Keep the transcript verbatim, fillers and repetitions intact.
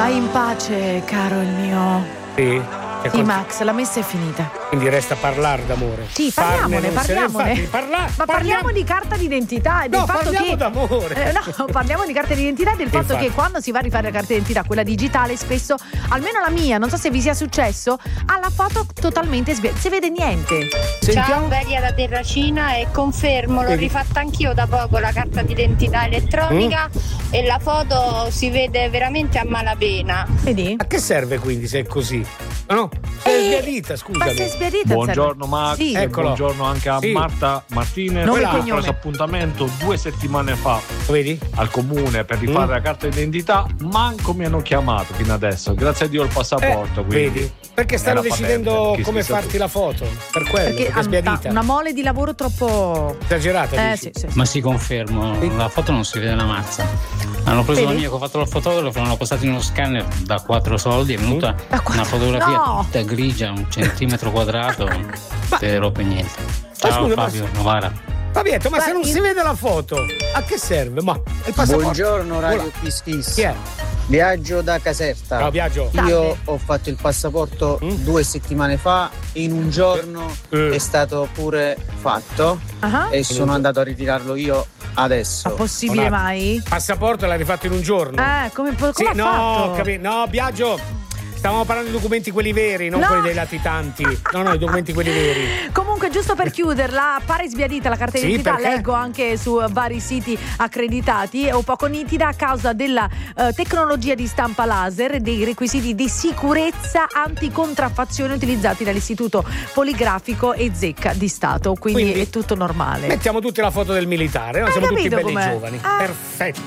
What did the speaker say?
Vai in pace, caro il mio. Sì. Sì, Max, la messa è finita. Quindi resta a parlare d'amore. Sì, parliamone, parliamone. Infatti, parla, Ma parliamo, parliamo di carta d'identità e del no, fatto parliamo che d'amore. Eh, no, parliamo di carta d'identità e del fatto Infatti. che quando si va a rifare la carta d'identità, quella digitale, spesso, almeno la mia, non so se vi sia successo, ha la foto totalmente sbiadita, si vede niente. Ciao, Velia da Terracina, e confermo, l'ho Vedi? rifatta anch'io da poco la carta d'identità elettronica Mm. e la foto si vede veramente a malapena. Vedi? A che serve quindi se è così? No, sei Eh, sbiadita, scusami. Ma sei sbiadita? Buongiorno Max, Sì. e Eccolo. buongiorno anche a Sì. Marta Martinez. Nome e Ho cognome. preso appuntamento due settimane fa Lo vedi? al comune per rifare Mm. la carta d'identità, manco mi hanno chiamato fino adesso, grazie a Dio il passaporto. Eh, quindi vedi? Perché stanno era decidendo patente, chi come si sa farti la foto. Per quello, Perché perché è ha sbiadita. una mole di lavoro troppo Esagerata, Eh dici? sì, sì, sì. Ma si confermo, Sì. la foto non si vede una mazza. Hanno preso la Vedi? mia che ho fatto il fotografo, l'hanno postato in uno scanner da quattro soldi, è venuta Da quattro- una fotografia no! tutta grigia, un centimetro quadrato, non vedrò per niente. Ma Ciao scusa, ma- Fabio Novara. Fabietto, ma Ma se non io- si vede la foto, a che serve? Ma il passaporto. Buongiorno Radio Voilà. Kiss Kiss. Chi è? Viaggio da Caserta. Ciao, Viaggio. Salve. Io ho fatto il passaporto Mm? due settimane fa, in un giorno Eh. è stato pure fatto Ah, e sono andato a ritirarlo io ma adesso. possibile Un attimo. mai? Passaporto l'hai rifatto in un giorno. Eh, come, come Sì, ha no, fatto? capi- no, Biagio. Stavamo parlando di documenti quelli veri, non No. quelli dei latitanti. No, no, i documenti quelli veri. Comunque, giusto per chiuderla, pare sbiadita la carta Sì, d'identità, perché? leggo anche su vari siti accreditati, è un poco nitida a causa della eh, tecnologia di stampa laser e dei requisiti di sicurezza anticontraffazione utilizzati dall'Istituto Poligrafico e Zecca di Stato, quindi, Quindi- è tutto normale. Mettiamo tutti la foto del militare, no? Hai Siamo tutti capito belli com'è? giovani. Ah. Perfetto.